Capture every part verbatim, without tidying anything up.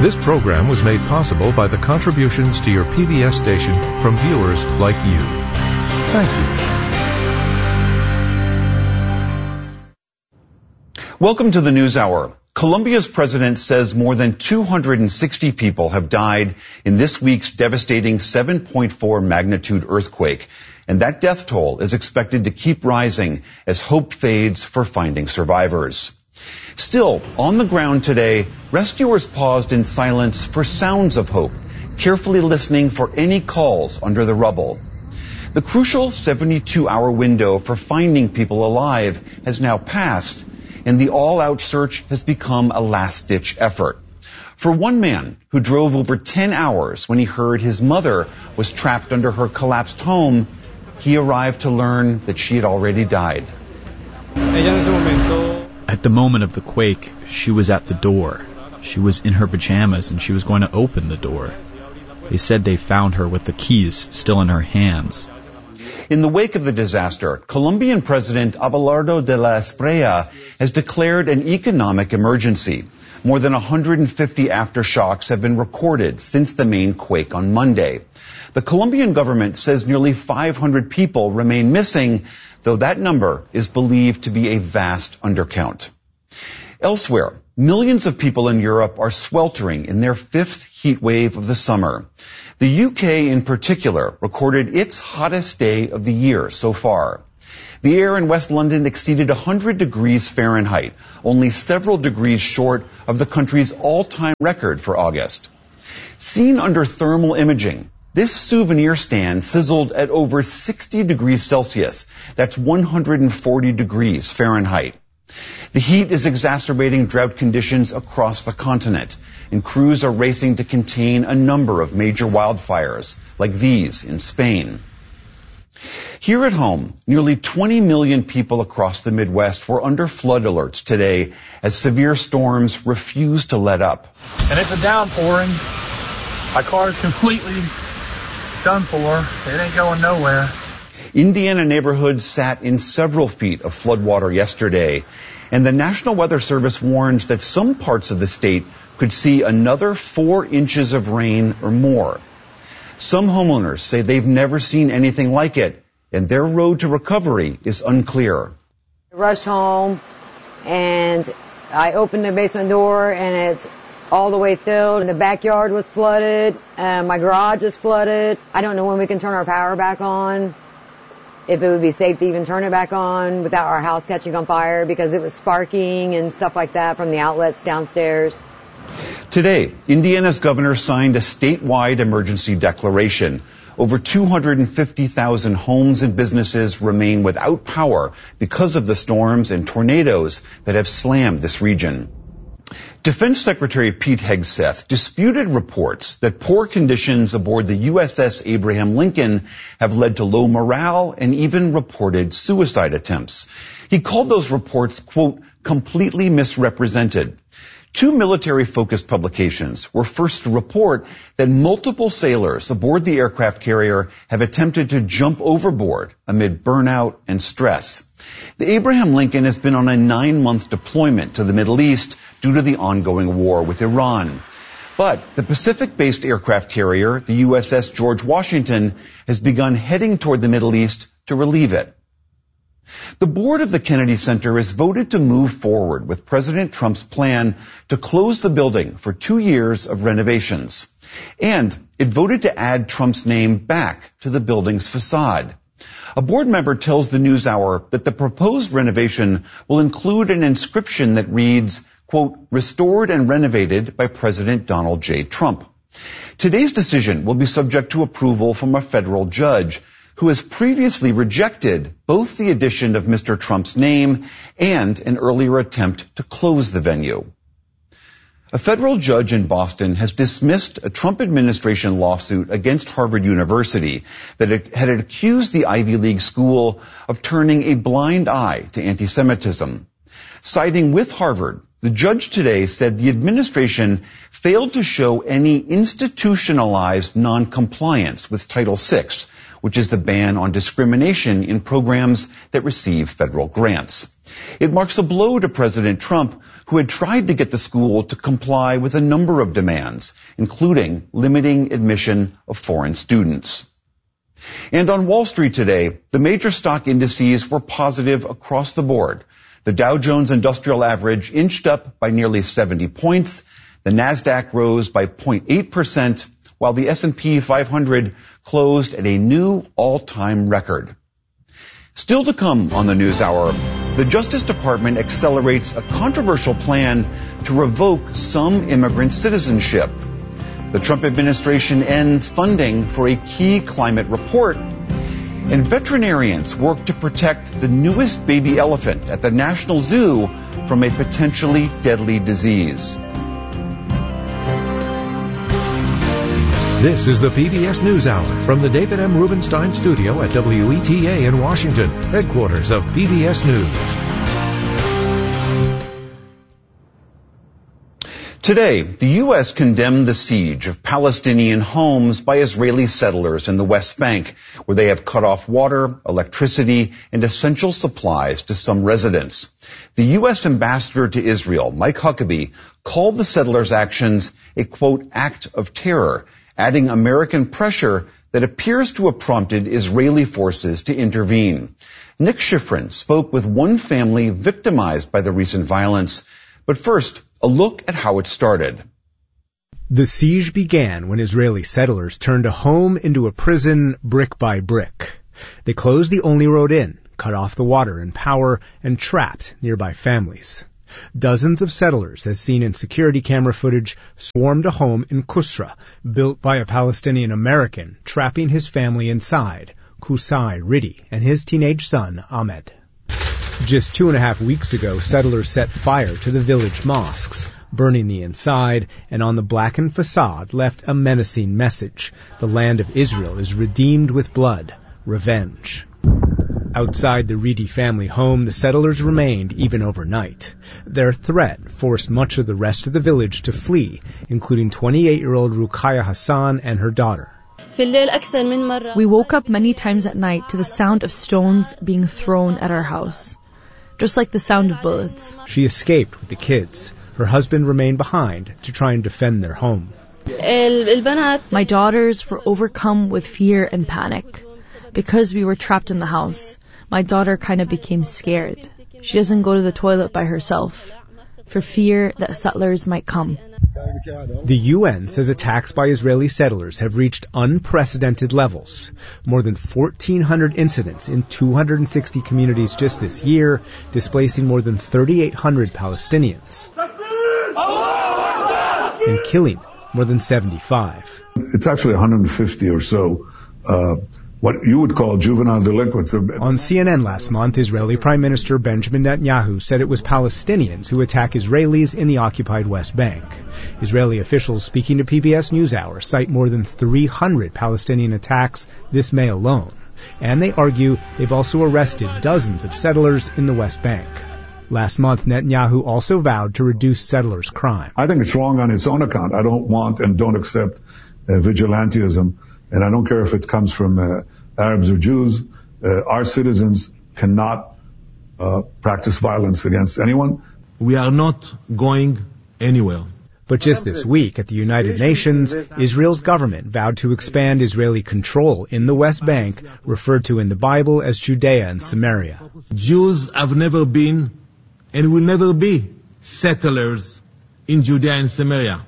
This program was made possible by the contributions to your P B S station from viewers like you. Thank you. Welcome to the News Hour. Colombia's president says more than two hundred sixty people have died in this week's devastating seven point four magnitude earthquake, and that death toll is expected to keep rising as hope fades for finding survivors. Still, on the ground today, rescuers paused in silence for sounds of hope, carefully listening for any calls under the rubble. The crucial seventy-two hour window for finding people alive has now passed, and the all-out search has become a last-ditch effort. For one man who drove over ten hours when he heard his mother was trapped under her collapsed home, he arrived to learn that she had already died. At the moment of the quake, she was at the door. She was in her pajamas and she was going to open the door. They said they found her with the keys still in her hands. In the wake of the disaster, Colombian President Abelardo de la Espriella has declared an economic emergency. More than one hundred fifty aftershocks have been recorded since the main quake on Monday. The Colombian government says nearly five hundred people remain missing, though that number is believed to be a vast undercount. Elsewhere, millions of people in Europe are sweltering in their fifth heat wave of the summer. The U K in particular recorded its hottest day of the year so far. The air in West London exceeded one hundred degrees Fahrenheit, only several degrees short of the country's all-time record for August. Seen under thermal imaging, this souvenir stand sizzled at over sixty degrees Celsius. That's one hundred forty degrees Fahrenheit. The heat is exacerbating drought conditions across the continent, and crews are racing to contain a number of major wildfires, like these in Spain. Here at home, nearly twenty million people across the Midwest were under flood alerts today as severe storms refuse to let up. And it's a downpouring. My car's completely done for. It ain't going nowhere. Indiana neighborhoods sat in several feet of floodwater yesterday, and the National Weather Service warns that some parts of the state could see another four inches of rain or more. Some homeowners say they've never seen anything like it, and their road to recovery is unclear. I rushed home, and I opened the basement door, and it's all the way filled, and the backyard was flooded, and my garage is flooded. I don't know when we can turn our power back on, if it would be safe to even turn it back on without our house catching on fire, because it was sparking and stuff like that from the outlets downstairs. Today, Indiana's governor signed a statewide emergency declaration. Over two hundred fifty thousand homes and businesses remain without power because of the storms and tornadoes that have slammed this region. Defense Secretary Pete Hegseth disputed reports that poor conditions aboard the U S S Abraham Lincoln have led to low morale and even reported suicide attempts. He called those reports, quote, completely misrepresented. Two military-focused publications were first to report that multiple sailors aboard the aircraft carrier have attempted to jump overboard amid burnout and stress. The Abraham Lincoln has been on a nine-month deployment to the Middle East due to the ongoing war with Iran. But the Pacific-based aircraft carrier, the U S S George Washington, has begun heading toward the Middle East to relieve it. The board of the Kennedy Center has voted to move forward with President Trump's plan to close the building for two years of renovations. And it voted to add Trump's name back to the building's facade. A board member tells the NewsHour that the proposed renovation will include an inscription that reads, quote, restored and renovated by President Donald J. Trump. Today's decision will be subject to approval from a federal judge who has previously rejected both the addition of Mister Trump's name and an earlier attempt to close the venue. A federal judge in Boston has dismissed a Trump administration lawsuit against Harvard University that it had accused the Ivy League school of turning a blind eye to anti-Semitism. Siding with Harvard, the judge today said the administration failed to show any institutionalized noncompliance with Title six, which is the ban on discrimination in programs that receive federal grants. It marks a blow to President Trump, who had tried to get the school to comply with a number of demands, including limiting admission of foreign students. And on Wall Street today, the major stock indices were positive across the board. The Dow Jones Industrial Average inched up by nearly seventy points. The Nasdaq rose by zero point eight percent, while the S and P five hundred closed at a new all-time record. Still to come on the NewsHour, the Justice Department accelerates a controversial plan to revoke some immigrant citizenship. The Trump administration ends funding for a key climate report. And veterinarians work to protect the newest baby elephant at the National Zoo from a potentially deadly disease. This is the P B S NewsHour from the David M. Rubenstein Studio at W E T A in Washington, headquarters of P B S News. Today, the U S condemned the siege of Palestinian homes by Israeli settlers in the West Bank, where they have cut off water, electricity, and essential supplies to some residents. The U S ambassador to Israel, Mike Huckabee, called the settlers' actions a, quote, act of terror, adding American pressure that appears to have prompted Israeli forces to intervene. Nick Schifrin spoke with one family victimized by the recent violence. But first, a look at how it started. The siege began when Israeli settlers turned a home into a prison brick by brick. They closed the only road in, cut off the water and power, and trapped nearby families. Dozens of settlers, as seen in security camera footage, swarmed a home in Kusra, built by a Palestinian American, trapping his family inside, Kusai Riddi and his teenage son, Ahmed. Just two and a half weeks ago, settlers set fire to the village mosques, burning the inside, and on the blackened facade left a menacing message. The land of Israel is redeemed with blood, revenge. Outside the Riddi family home, the settlers remained even overnight. Their threat forced much of the rest of the village to flee, including twenty-eight-year-old Ruqayya Hassan and her daughter. We woke up many times at night to the sound of stones being thrown at our house, just like the sound of bullets. She escaped with the kids. Her husband remained behind to try and defend their home. My daughters were overcome with fear and panic. Because we were trapped in the house, my daughter kind of became scared. She doesn't go to the toilet by herself, for fear that settlers might come. The U N says attacks by Israeli settlers have reached unprecedented levels. More than fourteen hundred incidents in two hundred sixty communities just this year, displacing more than thirty-eight hundred Palestinians and killing more than seventy-five. It's actually one hundred fifty or so uh, what you would call juvenile delinquents. On C N N last month, Israeli Prime Minister Benjamin Netanyahu said it was Palestinians who attack Israelis in the occupied West Bank. Israeli officials speaking to P B S NewsHour cite more than three hundred Palestinian attacks this May alone, and they argue they've also arrested dozens of settlers in the West Bank. Last month, Netanyahu also vowed to reduce settlers' crime. I think it's wrong on its own account. I don't want and don't accept uh, vigilantism. And I don't care if it comes from uh, Arabs or Jews. Uh, our citizens cannot uh, practice violence against anyone. We are not going anywhere. But just this week at the United Nations, Israel's government vowed to expand Israeli control in the West Bank, referred to in the Bible as Judea and Samaria. Jews have never been and will never be settlers in Judea and Samaria.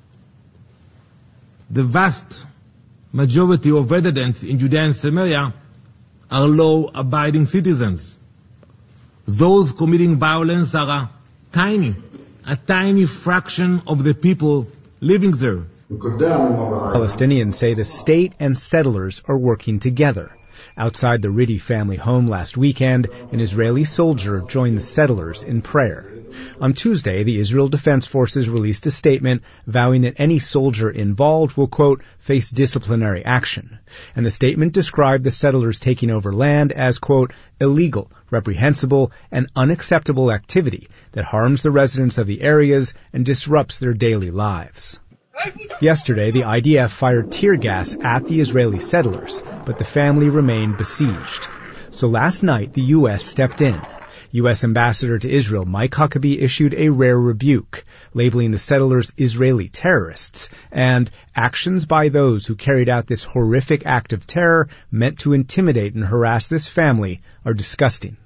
The vast majority of residents in Judea and Samaria are law-abiding citizens. Those committing violence are a tiny, a tiny fraction of the people living there. Palestinians say the state and settlers are working together. Outside the Riddi family home last weekend, an Israeli soldier joined the settlers in prayer. On Tuesday, the Israel Defense Forces released a statement vowing that any soldier involved will, quote, face disciplinary action. And the statement described the settlers taking over land as, quote, illegal, reprehensible, and unacceptable activity that harms the residents of the areas and disrupts their daily lives. Yesterday, the I D F fired tear gas at the Israeli settlers, but the family remained besieged. So last night, the U S stepped in. U S Ambassador to Israel Mike Huckabee issued a rare rebuke, labeling the settlers Israeli terrorists, and actions by those who carried out this horrific act of terror meant to intimidate and harass this family are disgusting.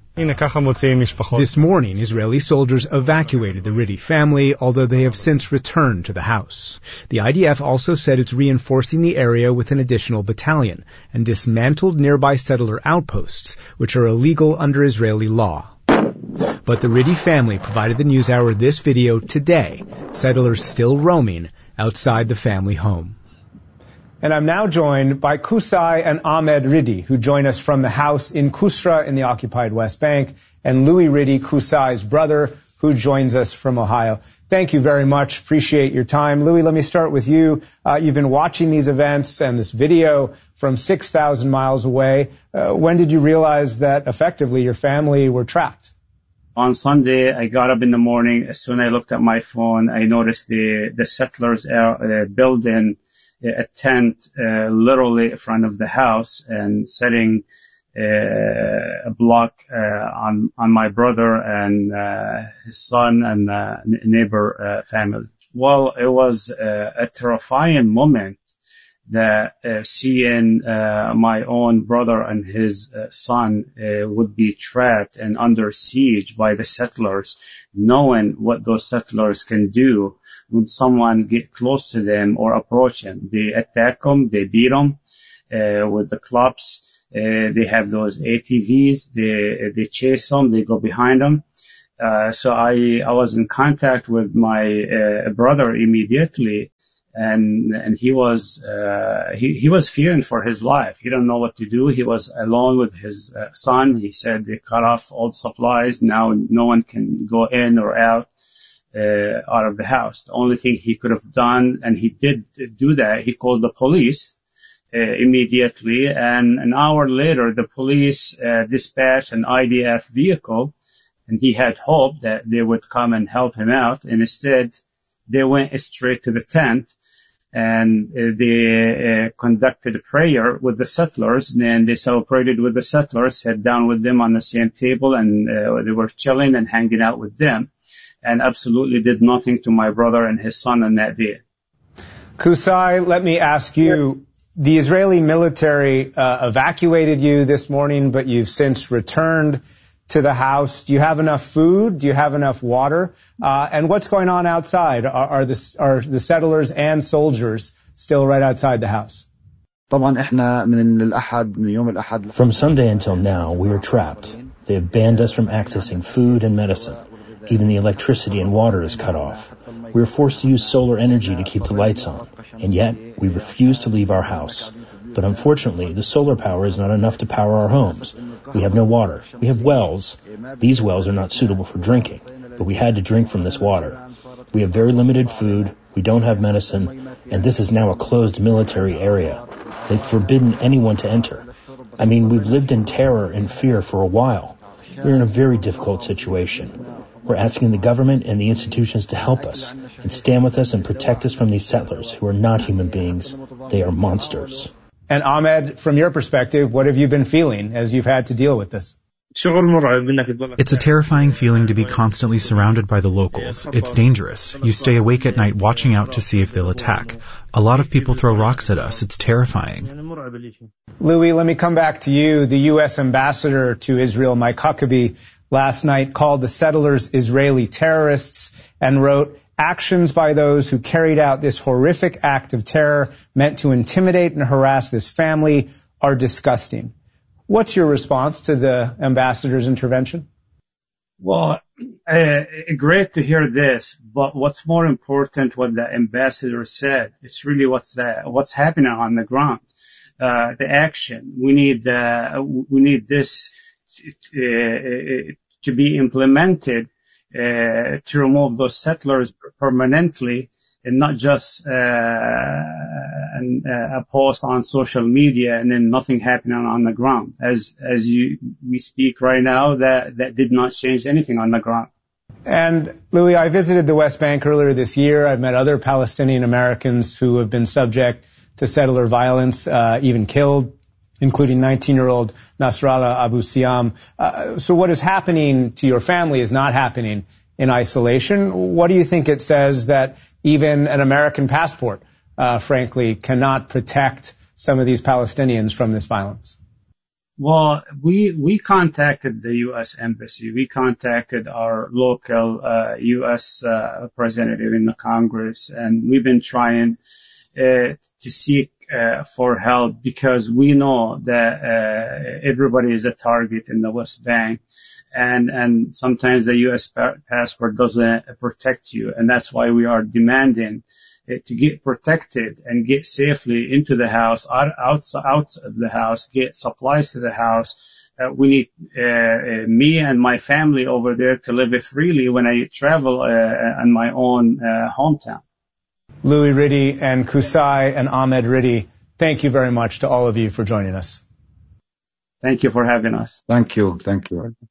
This morning, Israeli soldiers evacuated the Riddy family, although they have since returned to the house. The I D F also said it's reinforcing the area with an additional battalion and dismantled nearby settler outposts, which are illegal under Israeli law. But the Riddy family provided the NewsHour this video today, settlers still roaming outside the family home. And I'm now joined by Qusay and Ahmed Riddy, who join us from the house in Kusra in the occupied West Bank, and Louis Riddy, Qusay's brother, who joins us from Ohio. Thank you very much. Appreciate your time. Louis, let me start with you. Uh, you've been watching these events and this video from six thousand miles away. Uh, when did you realize that effectively your family were trapped? On Sunday, I got up in the morning. As soon as I looked at my phone, I noticed the, the settlers uh, building a tent uh, literally in front of the house and setting uh, a block uh, on on my brother and uh, his son and uh, neighbor uh, family. Well, it was uh, a terrifying moment that uh, seeing uh, my own brother and his uh, son uh, would be trapped and under siege by the settlers, knowing what those settlers can do when someone get close to them or approach them. They attack them, they beat them uh, with the clubs. Uh, they have those A T Vs, they they chase them, they go behind them. Uh, so I I was in contact with my uh, brother immediately, and and he was uh, he he was fearing for his life. He didn't know what to do. He was alone with his uh, son. He said they cut off all supplies. Now no one can go in or out. Uh, out of the house. The only thing he could have done, and he did do that, he called the police uh, immediately, and an hour later the police uh, dispatched an I D F vehicle, and he had hoped that they would come and help him out, and instead they went straight to the tent, and uh, they uh, conducted a prayer with the settlers, and then they celebrated with the settlers, sat down with them on the same table, and uh, they were chilling and hanging out with them, and absolutely did nothing to my brother and his son on that day. Qusay, let me ask you, the Israeli military uh, evacuated you this morning, but you've since returned to the house. Do you have enough food? Do you have enough water? Uh, and what's going on outside? Are, are, the, are the settlers and soldiers still right outside the house? From Sunday until now, we are trapped. They have banned us from accessing food and medicine. Even the electricity and water is cut off. We are forced to use solar energy to keep the lights on, and yet we refuse to leave our house. But unfortunately, the solar power is not enough to power our homes. We have no water. We have wells. These wells are not suitable for drinking, but we had to drink from this water. We have very limited food, we don't have medicine, and this is now a closed military area. They've forbidden anyone to enter. I mean, we've lived in terror and fear for a while. We're in a very difficult situation. We're asking the government and the institutions to help us and stand with us and protect us from these settlers who are not human beings. They are monsters. And Ahmed, from your perspective, what have you been feeling as you've had to deal with this? It's a terrifying feeling to be constantly surrounded by the locals. It's dangerous. You stay awake at night watching out to see if they'll attack. A lot of people throw rocks at us. It's terrifying. Louis, let me come back to you. The U S ambassador to Israel, Mike Huckabee, last night called the settlers Israeli terrorists and wrote, actions by those who carried out this horrific act of terror meant to intimidate and harass this family are disgusting. What's your response to the ambassador's intervention? Well, uh, great to hear this, but what's more important, what the ambassador said, it's really what's the, what's happening on the ground. Uh, the action. We need, uh, we need this uh, to be implemented uh, to remove those settlers permanently, and not just uh, an, uh, a post on social media and then nothing happening on the ground. As as you we speak right now, that that did not change anything on the ground. And Louis, I visited the West Bank earlier this year. I've met other Palestinian Americans who have been subject to settler violence, uh, even killed. including nineteen-year-old Nasrallah Abu Siam. Uh, so what is happening to your family is not happening in isolation. What do you think it says that even an American passport, uh, frankly, cannot protect some of these Palestinians from this violence? Well, we we contacted the U S Embassy. We contacted our local uh, U S uh, representative in the Congress, and we've been trying uh, to seek uh, for help because we know that uh, everybody is a target in the West Bank, and and sometimes the U S pa- passport doesn't protect you, and that's why we are demanding to get protected and get safely into the house, out, out, out of the house, get supplies to the house. Uh, we need uh, uh, me and my family over there to live freely when I travel uh, in my own uh, hometown. Louis Riddy and Qusay and Ahmed Riddy, thank you very much to all of you for joining us. Thank you for having us. Thank you. Thank you.